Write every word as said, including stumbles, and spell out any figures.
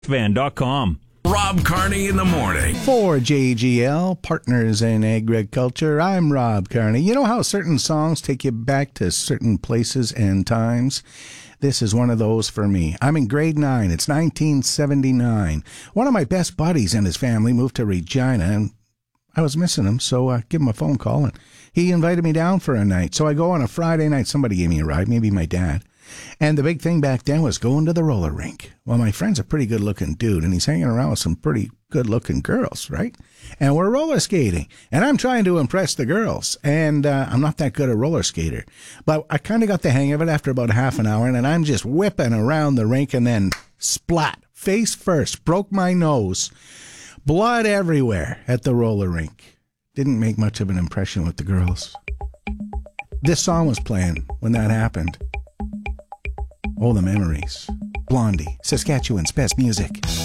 van dot com. Rob Carney in the morning. For J G L, Partners in Agriculture, I'm Rob Carney. You know how certain songs take you back to certain places and times? This is one of those for me. I'm in grade nine. It's nineteen seventy-nine. One of my best buddies and his family moved to Regina, and I was missing him, so I give him a phone call, and he invited me down for a night. So I go on a Friday night. Somebody gave me a ride, maybe my dad. And the big thing back then was going to the roller rink. Well, my friend's a pretty good-looking dude, and he's hanging around with some pretty good-looking girls, right? And we're roller skating, and I'm trying to impress the girls. And uh, I'm not that good a roller skater. But I kind of got the hang of it after about half an hour, and I'm just whipping around the rink, and then splat, face first, broke my nose. Blood everywhere at the roller rink. Didn't make much of an impression with the girls. This song was playing when that happened. Oh, the memories. Blondie, Saskatchewan's best music.